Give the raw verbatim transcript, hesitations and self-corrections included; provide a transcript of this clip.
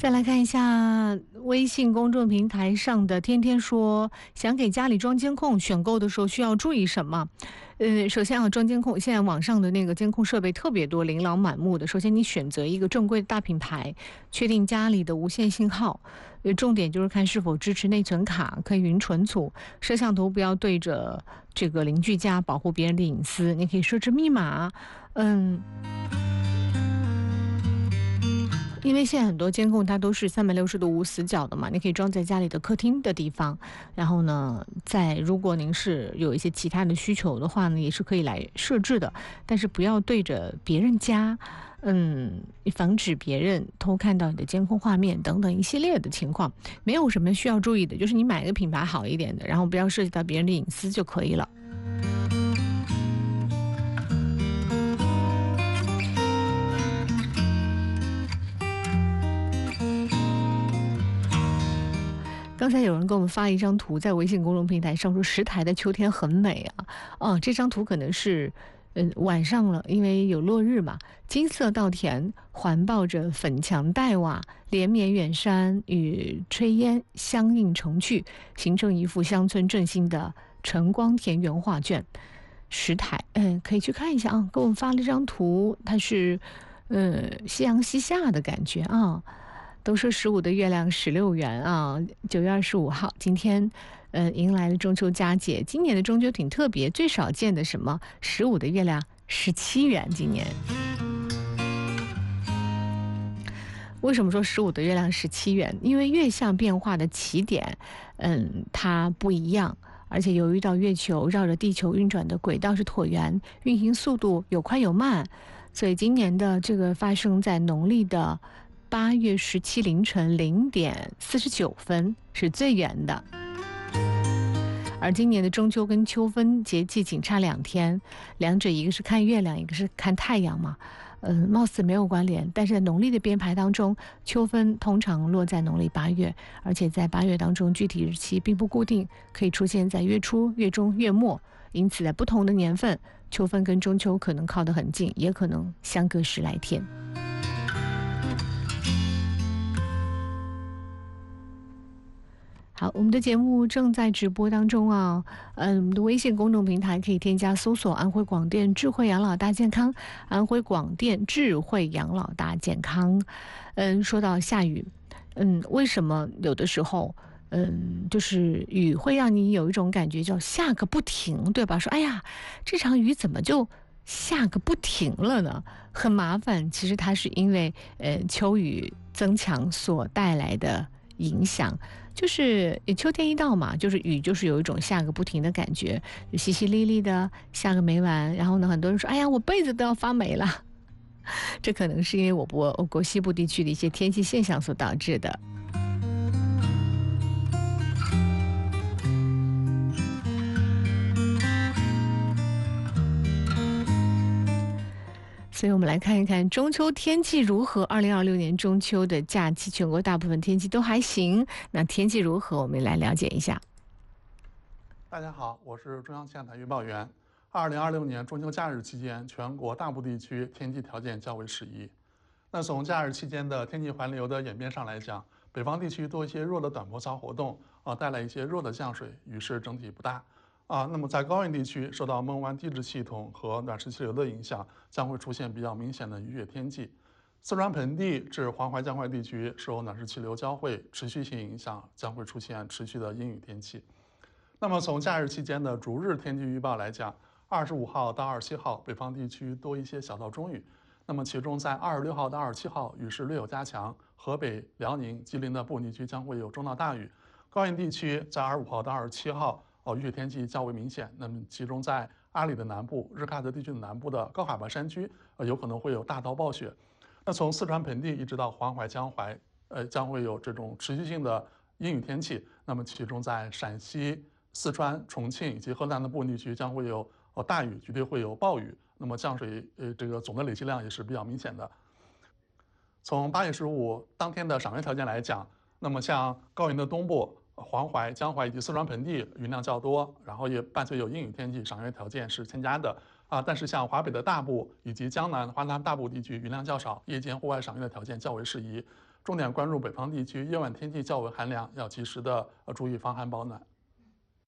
再来看一下微信公众平台上的天天说，想给家里装监控，选购的时候需要注意什么？呃，首先啊，装监控，现在网上的那个监控设备特别多，琳琅满目的。首先，你选择一个正规的大品牌，确定家里的无线信号。呃，重点就是看是否支持内存卡，可以云存储。摄像头不要对着这个邻居家，保护别人的隐私。你可以设置密码，嗯。因为现在很多监控它都是三百六十度无死角的嘛，你可以装在家里的客厅的地方，然后呢，在如果您是有一些其他的需求的话呢，也是可以来设置的，但是不要对着别人家，嗯，防止别人偷看到你的监控画面等等一系列的情况，没有什么需要注意的，就是你买一个品牌好一点的，然后不要涉及到别人的隐私就可以了。刚才有人给我们发了一张图，在微信公众平台上说石台的秋天很美啊。哦，这张图可能是，嗯，晚上了，因为有落日嘛。金色稻田环抱着粉墙黛瓦，连绵远山与炊烟相映成趣，形成一幅乡村振兴的晨光田园画卷。石台，嗯，可以去看一下啊。给我们发了一张图，它是，呃，夕阳西下的感觉啊。都说十五的月亮十六圆啊，九月二十五号，今天，呃，迎来了中秋佳节。今年的中秋挺特别，最少见的什么十五的月亮十七圆。今年为什么说十五的月亮十七圆？因为月相变化的起点，嗯，它不一样。而且由于到月球绕着地球运转的轨道是椭圆，运行速度有快有慢，所以今年的这个发生在农历的八月十七凌晨零点四十九分是最圆的。而今年的中秋跟秋分节气仅差两天，两者一个是看月亮，一个是看太阳嘛，嗯，貌似没有关联。但是在农历的编排当中，秋分通常落在农历八月，而且在八月当中具体日期并不固定，可以出现在月初、月中、月末。因此在不同的年份，秋分跟中秋可能靠得很近，也可能相隔十来天。好，我们的节目正在直播当中啊，嗯，我们的微信公众平台可以添加搜索安徽广电智慧养老大健康，安徽广电智慧养老大健康。嗯，说到下雨，嗯，为什么有的时候，嗯，就是雨会让你有一种感觉叫下个不停，对吧？说哎呀，这场雨怎么就下个不停了呢？很麻烦。其实它是因为呃秋雨增强所带来的影响。就是秋天一到嘛，就是雨就是有一种下个不停的感觉，就淅淅沥沥的下个没完。然后呢，很多人说哎呀，我被子都要发霉了，这可能是因为我国我国西部地区的一些天气现象所导致的。所以我们来看一看中秋天气如何。二零二六年中秋的假期，全国大部分天气都还行。那天气如何，我们来了解一下。 大家好，我是中央气象台预报员。二零二六年中秋假日期间，全国大部地区天气条件较为适宜。那从假日期间的天气环流的演变上来讲，北方地区多一些弱的短波槽活动，啊，带来一些弱的降水，雨势整体不大。啊，那么在高原地区，受到蒙湾地质系统和暖湿气流的影响，将会出现比较明显的雨雪天气。四川盆地至黄淮江淮地区受暖湿气流交汇持续性影响，将会出现持续的阴雨天气。那么从假日期间的逐日天气预报来讲，二十五号到二十七号，北方地区多一些小到中雨。那么其中在二十六号到二十七号，雨势略有加强，河北、辽宁、吉林的部分地区将会有中到大雨。高原地区在二十五号到二十七号。哦，雨雪天气较为明显，那么其中在阿里的南部、日喀则地区的南部的高海拔山区，呃，有可能会有大到暴雪。那从四川盆地一直到黄淮、江淮，呃，将会有这种持续性的阴雨天气。那么其中在陕西、四川、重庆以及河南的部分地区将会有哦大雨，绝对会有暴雨。那么降水，呃，这个总的累积量也是比较明显的。从八月十五当天的赏月条件来讲，那么像高原的东部。黄淮、江淮以及四川盆地云量较多，然后也伴随有阴雨天气，赏月条件是欠佳的啊。但是像华北的大部以及江南、华南大部地区云量较少，夜间户外赏月的条件较为适宜。 重点关注北方地区夜晚天气较为寒凉，要及时的呃注意防寒保暖。